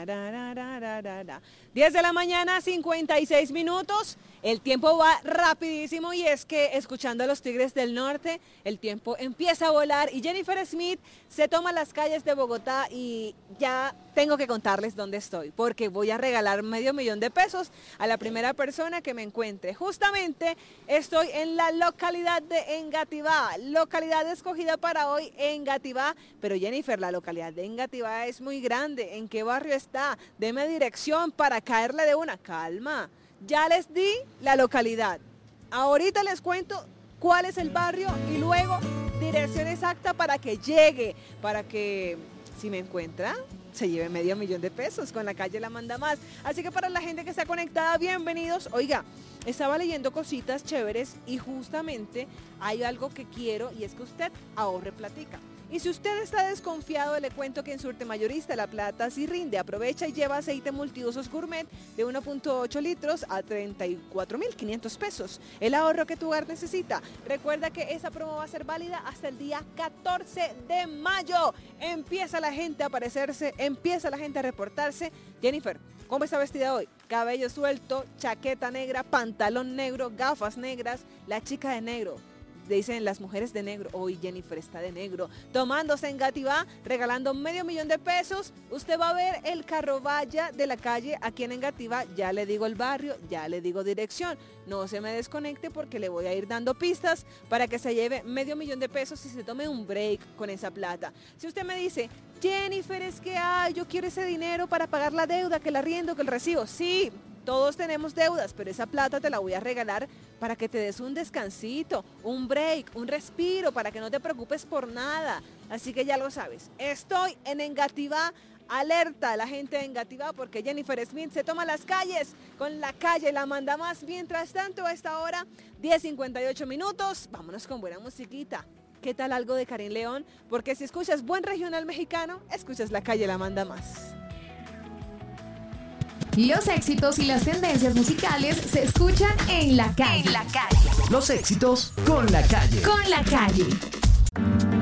Tararararara. 10 de la mañana, 56 minutos. El tiempo va rapidísimo y es que escuchando a los Tigres del Norte, el tiempo empieza a volar y Jennifer Smith se toma las calles de Bogotá y ya tengo que contarles dónde estoy, porque voy a regalar $500,000 a la primera persona que me encuentre. Justamente estoy en la localidad de Engativá, localidad escogida para hoy, Engativá. Pero Jennifer, la localidad de Engativá es muy grande. ¿En qué barrio está? Deme dirección para caerle de una. Calma. Ya les di la localidad. Ahorita les cuento cuál es el barrio y luego dirección exacta para que llegue, para que si me encuentra se lleve $500,000 con la calle La Manda Más. Así que para la gente que está conectada, bienvenidos. Oiga, estaba leyendo cositas chéveres y justamente hay algo que quiero y es que usted ahorre platica. Y si usted está desconfiado, le cuento que en Surte Mayorista La Plata sí rinde. Aprovecha y lleva aceite multiusos gourmet de 1.8 litros a $34,500. El ahorro que tu hogar necesita. Recuerda que esa promo va a ser válida hasta el día 14 de mayo. Empieza la gente a aparecerse, empieza la gente a reportarse. Jennifer, ¿cómo está vestida hoy? Cabello suelto, chaqueta negra, pantalón negro, gafas negras, la chica de negro. Dicen las mujeres de negro. Hoy Jennifer está de negro, tomándose Engativá, regalando $500,000. Usted va a ver el carro vaya de la calle aquí en Engativá. Ya le digo el barrio, ya le digo dirección. No se me desconecte porque le voy a ir dando pistas para que se lleve $500,000 y se tome un break con esa plata. Si usted me dice, Jennifer, es que yo quiero ese dinero para pagar la deuda, que el arriendo, que el recibo. Sí, todos tenemos deudas, pero esa plata te la voy a regalar para que te des un descansito, un break, un respiro, para que no te preocupes por nada. Así que ya lo sabes, estoy en Engativá. Alerta a la gente de Engativá porque Jennifer Smith se toma las calles con la calle La Manda Más. Mientras tanto, a esta hora, 10:58 minutos, vámonos con buena musiquita. ¿Qué tal algo de Karim León? Porque si escuchas buen regional mexicano, escuchas la calle La Manda Más. Los éxitos y las tendencias musicales se escuchan en la calle. Los éxitos con La Calle. Con La Calle.